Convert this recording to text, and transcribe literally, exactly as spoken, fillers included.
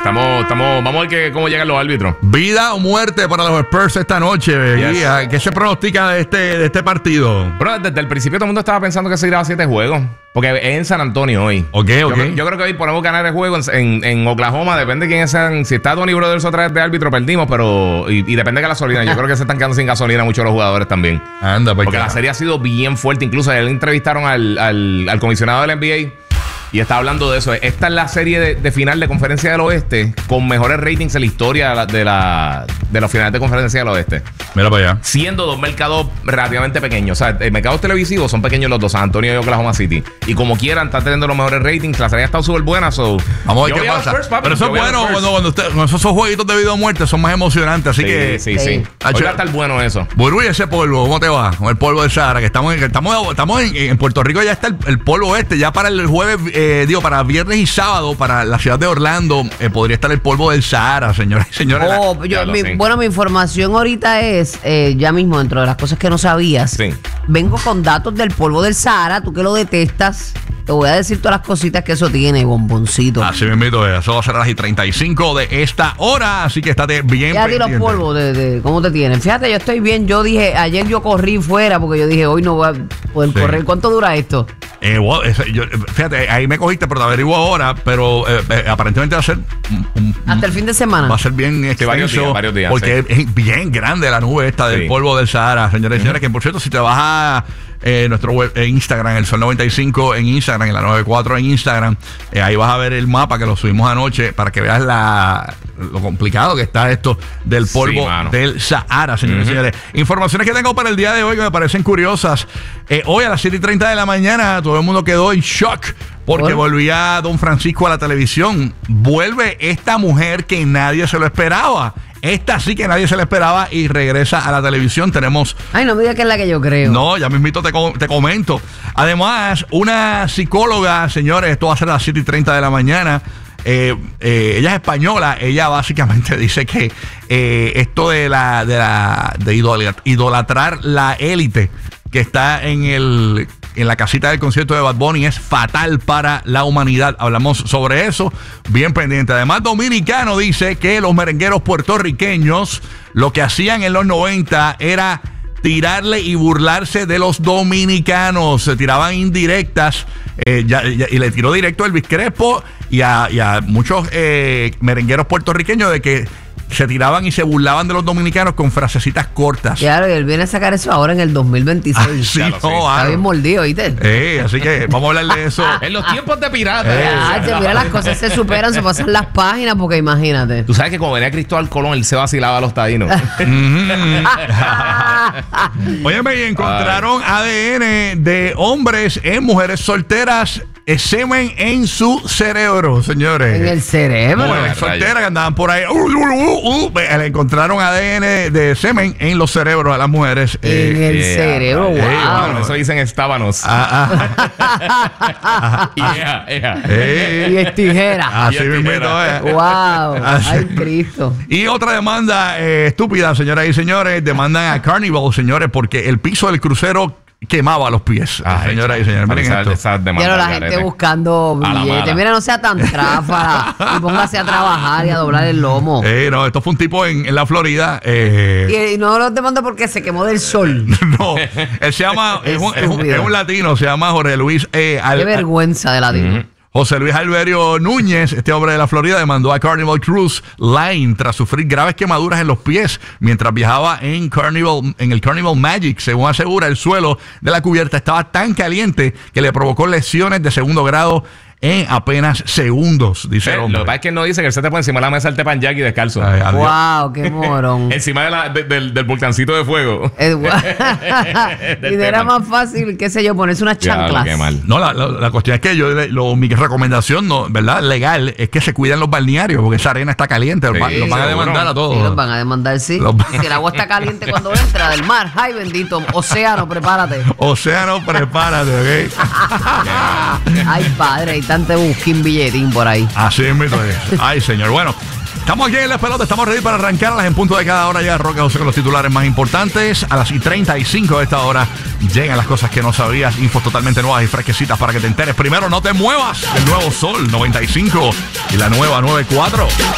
estamos, estamos, vamos a ver que, cómo llegan los árbitros. Vida o muerte para los Spurs esta noche. Yes. ¿Qué se pronostica de este, de este partido? Bueno, desde el principio todo el mundo estaba pensando que se irá a siete juegos. Porque es en San Antonio hoy. Ok, ok. Yo, yo creo que hoy podemos ganar el juego en, en, en Oklahoma. Depende de quién sean. Si está Tony Brothers otra vez de árbitro, perdimos. Pero y, y depende de la gasolina. Yo creo que se están quedando sin gasolina muchos los jugadores también. Anda, pues. Porque la serie ha sido bien fuerte. Incluso ayer entrevistaron al, al, al comisionado del N B A. Y está hablando de eso. Esta es la serie de, de final de Conferencia del Oeste con mejores ratings en la historia de, la, de, la, de los finales de Conferencia del Oeste. Mira para allá. Siendo dos mercados relativamente pequeños. O sea, el mercados televisivos son pequeños los dos, San Antonio y Oklahoma City. Y como quieran, están teniendo los mejores ratings. La serie ha estado súper buena. So, vamos a ver qué pasa. First, papi, pero eso es bueno cuando, cuando, usted, cuando esos jueguitos de vida o muerte son más emocionantes. Así sí, que. Sí, sí, sí. Hoy va a estar bueno eso. Burbu, y ese polvo, ¿cómo te va? Con el polvo del Sahara. Que estamos, que estamos, estamos en, en Puerto Rico, ya está el, el polvo este. Ya para el jueves, eh, digo, para viernes y sábado para la ciudad de Orlando eh, podría estar el polvo del Sahara, señoras y señores. Oh, yo, mi, bueno, mi información ahorita es, eh, ya mismo dentro de las cosas que no sabías, sí. Vengo con datos del polvo del Sahara, tú que lo detestas, te voy a decir todas las cositas que eso tiene, bomboncito. Así me invito, eso va a ser a las y treinta y cinco de esta hora, así que estate bien ya pendiente. Ya los polvos, de, de, ¿cómo te tienen? Fíjate, yo estoy bien, yo dije, ayer yo corrí fuera porque yo dije, hoy no voy a poder sí. correr. ¿Cuánto dura esto? Eh, well, ese, yo, fíjate, ahí me cogiste, pero te averiguo ahora, pero eh, eh, aparentemente va a ser un, un, hasta el fin de semana. Va a ser bien extenso, varios días, varios días, porque sí. es bien grande la nube esta del sí. polvo del Sahara, señores y uh-huh. señores, que por cierto, si te vas a eh, nuestro web en Instagram, el Sol noventa y cinco en Instagram, en la noventa y cuatro en Instagram, eh, ahí vas a ver el mapa que lo subimos anoche para que veas la lo complicado que está esto del polvo sí, del Sahara, señores uh-huh. y señores. Informaciones que tengo para el día de hoy que me parecen curiosas. Eh, hoy a las siete y treinta de la mañana todo el mundo quedó en shock porque ¿Por? volvía Don Francisco a la televisión. Vuelve esta mujer que nadie se lo esperaba. Esta sí que nadie se la esperaba y regresa a la televisión. Tenemos... Ay, no me digas que es la que yo creo. No, ya mismito te, te comento. Además, una psicóloga, señores, esto va a ser a las siete y treinta de la mañana. Eh, eh, ella es española. Ella básicamente dice que eh, esto de la de la de idolatrar la élite que está en el en la casita del concierto de Bad Bunny es fatal para la humanidad. Hablamos sobre eso, bien pendiente. Además, Dominicano dice que los merengueros puertorriqueños lo que hacían en los noventa era tirarle y burlarse de los dominicanos. Se tiraban indirectas eh, ya, ya, y le tiró directo a Elvis Crespo y a, y a muchos eh, merengueros puertorriqueños de que se tiraban y se burlaban de los dominicanos con frasecitas cortas. Claro, y él viene a sacar eso ahora en el dos mil veintiséis. Ah, sí, claro, no, sí. Está bien mordido, ¿viste? Eh, así que vamos a hablar de eso. En los tiempos de piratas. Eh, ah, mira, las cosas se superan, se pasan las páginas, porque imagínate. Tú sabes que como venía Cristóbal Colón, él se vacilaba a los taínos. Óyeme, y encontraron Ay. A D N de hombres en mujeres solteras. Es semen en su cerebro, señores. En el cerebro. Mujeres solteras que andaban por ahí. Uh, uh, uh, uh, le encontraron A D N de semen en los cerebros a las mujeres. En eh, el yeah, cerebro, wow. Eh, bueno, eso dicen estábanos. Ah, ah. y ea, ea. Eh, y es tijera. Así mismo es. Wow. Así. Ay, Cristo. Y otra demanda eh, estúpida, señoras y señores. Demandan a Carnival, señores, porque el piso del crucero quemaba los pies. Ay, señoras y señores, miren esa, esto. Esa Pero la gente buscando billetes. Mira, no sea tan tráfala y póngase a trabajar y a doblar el lomo. Eh, no, esto fue un tipo en, en la Florida. Eh, y, y no lo demanda porque se quemó del sol. No, él se llama, es, un, es, un, es un latino, se llama Jorge Luis. Eh, Al, Qué vergüenza de latino. Uh-huh. José Luis Alberio Núñez, este hombre de la Florida, demandó a Carnival Cruise Line tras sufrir graves quemaduras en los pies mientras viajaba en Carnival, en el Carnival Magic. Según asegura, el suelo de la cubierta estaba tan caliente que le provocó lesiones de segundo grado en apenas segundos, dice eh, el hombre. Lo que pasa es que él no dice que él se te pone encima de la mesa el teppanyaki descalzo. Ay, wow, qué morón. Encima de la, de, del, del volcancito de fuego. Es, y no era más fácil, qué sé yo, ponerse unas chanclas. Qué mal. No, la, la, la cuestión es que yo, lo, mi recomendación, no, ¿verdad? Legal, es que se cuiden los balnearios, porque esa arena está caliente. Sí, los, van, los van a demandar a todos. Sí, los van a demandar, sí. Los... Si el agua está caliente cuando entra del mar, ay bendito, océano, prepárate. Océano, prepárate, ¿ok? Ay, padre, hay tanto busquín billetín por ahí. Así es, ay, señor. Bueno, estamos aquí en La Pelota, estamos ready para arrancarlas en punto de cada hora. Llega Roque José con los titulares más importantes. A las y treinta y cinco de esta hora llegan las cosas que no sabías, infos totalmente nuevas y fresquecitas para que te enteres. Primero, no te muevas. El nuevo Sol noventa y cinco y la nueva noventa y cuatro.